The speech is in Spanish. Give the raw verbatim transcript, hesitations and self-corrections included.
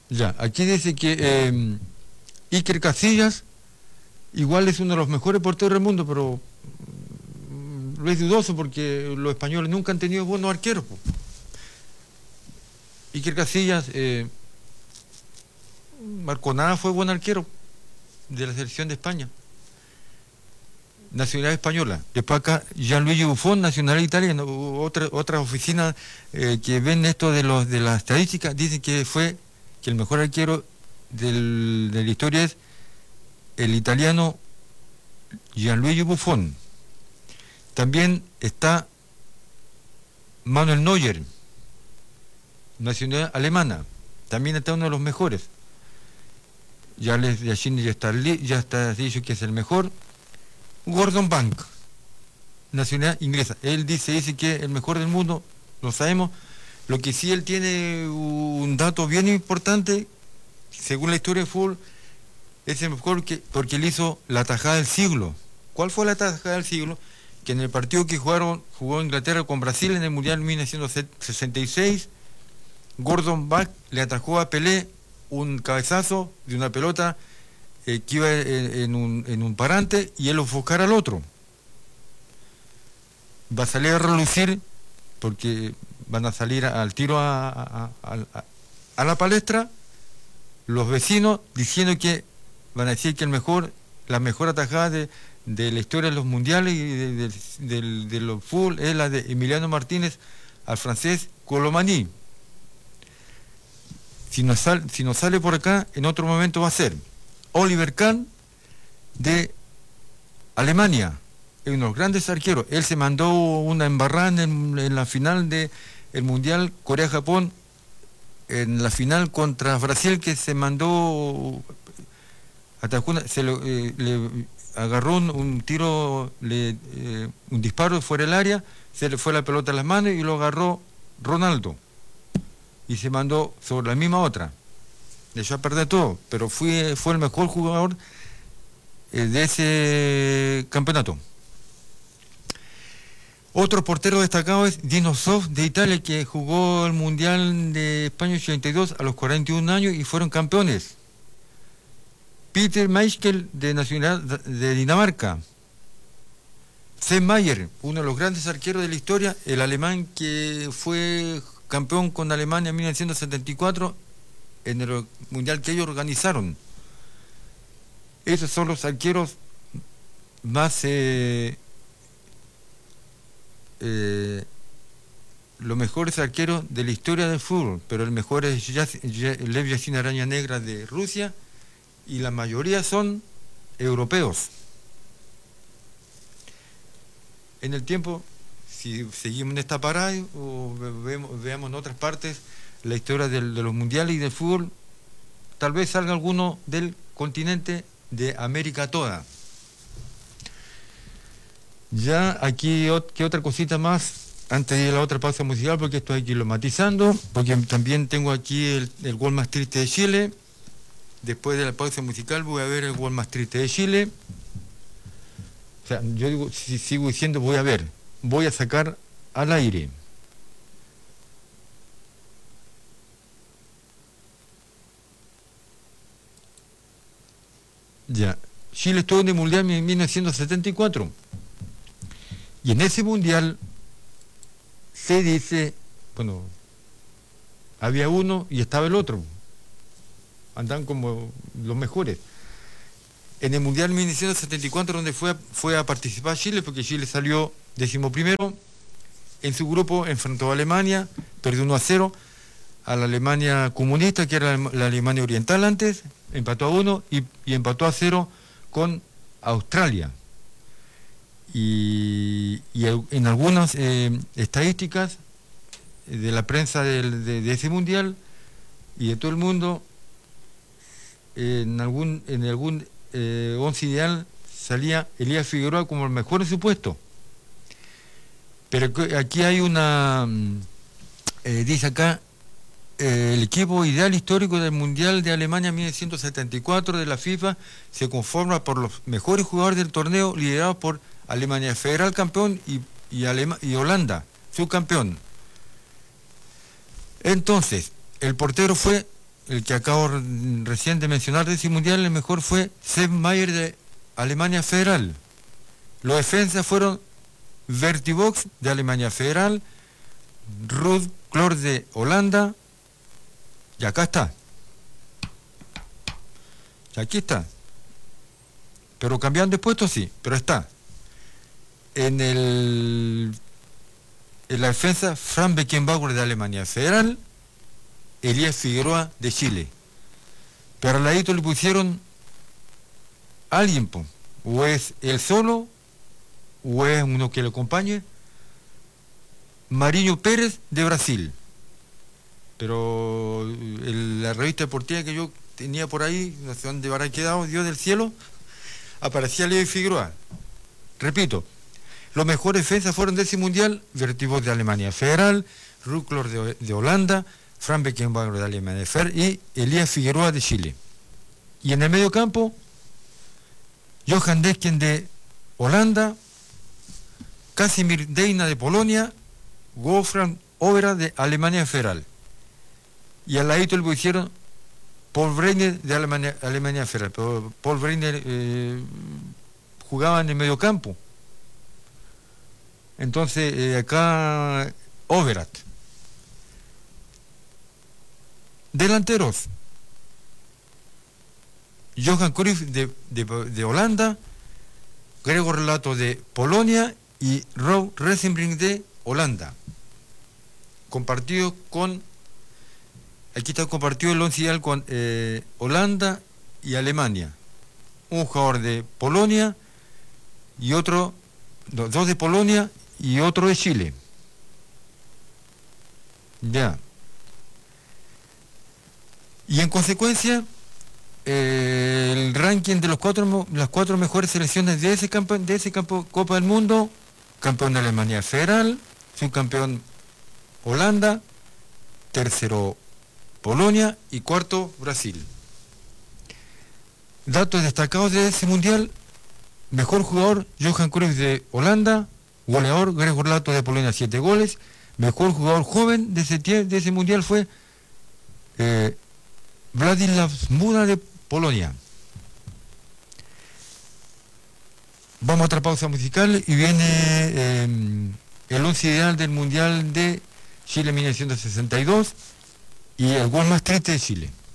Ya, aquí dice que eh, Iker Casillas igual es uno de los mejores porteros del mundo, pero mm, lo es dudoso porque los españoles nunca han tenido buenos arqueros, po. Iker Casillas, eh, Marconada fue buen arquero de la selección de España, nacionalidad española. Después acá Gianluigi Buffon, nacionalidad italiana. Otra, otras oficinas eh, que ven esto de los de las estadísticas dicen que fue que el mejor arquero del, de la historia es el italiano Gianluigi Buffon. También está Manuel Neuer, nacionalidad alemana, también está uno de los mejores. Ya les ya está, ya está dicho que es el mejor. Gordon Banks, nacionalidad inglesa. Él dice, dice que es el mejor del mundo, lo sabemos. Lo que sí él tiene un dato bien importante, según la historia de fútbol, es el mejor que, porque él hizo la tajada del siglo. ¿Cuál fue la tajada del siglo? Que en el partido que jugaron, jugó Inglaterra con Brasil en el Mundial mil novecientos sesenta y seis, Gordon Banks le atajó a Pelé un cabezazo de una pelota eh, que iba en, en, un, en un parante y él ofuscara al otro. Va a salir a relucir porque van a salir al tiro a, a, a, a, a la palestra los vecinos diciendo que van a decir que el mejor, la mejor atajada de, de la historia de los mundiales y de, de, de, de, de los fútbol es la de Emiliano Martínez al francés Colomani. Si nos, sal, si nos sale por acá, en otro momento va a ser Oliver Kahn de Alemania, es uno de los grandes arqueros. Él se mandó una embarrada en, en la final del Mundial Corea-Japón, en la final contra Brasil, que se mandó, atajó una, se lo, eh, le agarró un, un tiro, le, eh, un disparo fuera del área, se le fue la pelota a las manos y lo agarró Ronaldo. Y se mandó sobre la misma otra. Le echó a perder todo, pero fue, fue el mejor jugador eh, de ese campeonato. Otro portero destacado es Dino Zoff de Italia, que jugó el Mundial de España ochenta y dos a los cuarenta y un años y fueron campeones. Peter Schmeichel de nacionalidad de Dinamarca. Sepp Maier, uno de los grandes arqueros de la historia, el alemán que fue campeón con Alemania en mil novecientos setenta y cuatro en el mundial que ellos organizaron. Esos son los arqueros más eh, eh, los mejores arqueros de la historia del fútbol, pero el mejor es Lev Yashin Araña Negra de Rusia y la mayoría son europeos. En el tiempo, si seguimos en esta parada o vemos, veamos en otras partes la historia del, de los mundiales y del fútbol, tal vez salga alguno del continente de América toda. Ya aquí, ¿qué otra cosita más? Antes de ir a la otra pausa musical, porque esto hay que irlo matizando, porque también tengo aquí el, el gol más triste de Chile. Después de la pausa musical voy a ver el gol más triste de Chile. O sea, yo digo, si sigo diciendo voy a ver, voy a sacar al aire. Ya, Chile estuvo en el Mundial en mil novecientos setenta y cuatro. Y en ese Mundial se dice, bueno, había uno y estaba el otro. Andan como los mejores. En el Mundial mil novecientos setenta y cuatro, donde fue, fue a participar Chile, porque Chile salió decimoprimero, en su grupo enfrentó a Alemania, perdió uno a cero, a la Alemania comunista, que era la, la Alemania oriental antes, empató a uno y, y empató a cero con Australia. Y, y en algunas eh, estadísticas de la prensa del, de, de ese Mundial y de todo el mundo, en algún, en algún eh, once ideal salía Elías Figueroa como el mejor en su puesto. Pero aquí hay una, eh, dice acá, eh, el equipo ideal histórico del Mundial de Alemania mil novecientos setenta y cuatro de la FIFA se conforma por los mejores jugadores del torneo, liderados por Alemania Federal campeón y, y, Alema, y Holanda subcampeón. Entonces, el portero fue el que acabo recién de mencionar de ese mundial, el mejor fue Sepp Maier de Alemania Federal. Los defensas fueron Bertie Vogts de Alemania Federal, Ruud Krol de Holanda, y acá está. Y aquí está. Pero cambiando de puesto, sí, pero está. En el en la defensa, Franz Beckenbauer de Alemania Federal, Elías Figueroa de Chile. Pero al ladito le pusieron alguien, po. O es él solo, o es uno que lo acompañe, Marinho Pérez de Brasil. Pero el, la revista deportiva que yo tenía por ahí, no sé dónde habrá quedado, Dios del cielo, aparecía Elías Figueroa. Repito, los mejores defensas fueron de ese mundial: Bertie Vogts de Alemania Federal, Ruud Krol de, de Holanda, Franz Beckenbauer de Alemania Federal y Elías Figueroa de Chile. Y en el medio campo, Johan Desken de Holanda, Casimir Deina de Polonia, Wolfgang Overa de Alemania Federal. Y al ladito le pusieron Paul Breitner de Alemania, Alemania Federal. Pero Paul Breitner eh, jugaba en el medio campo. Entonces, eh, acá, Overath. Delanteros: Johan Cruyff de, de, de Holanda, Gregor Lato de Polonia y Rob Resenbrink de Holanda. Compartido con, aquí está compartido el once ideal con eh, Holanda y Alemania. Un jugador de Polonia y otro, dos de Polonia y otro de Chile. Ya. Y en consecuencia, eh, el ranking de los cuatro, las cuatro mejores selecciones de ese campo, de ese campo Copa del Mundo: campeón de Alemania Federal, subcampeón Holanda, tercero Polonia y cuarto Brasil. Datos destacados de ese mundial: mejor jugador Johan Cruyff de Holanda, goleador Gregor Lato de Polonia, siete goles. Mejor jugador joven de ese, de ese mundial fue eh, Vladislav Muda de Polonia. Vamos a otra pausa musical y viene eh, el once ideal del Mundial de Chile mil novecientos sesenta y dos y el gol más triste de Chile.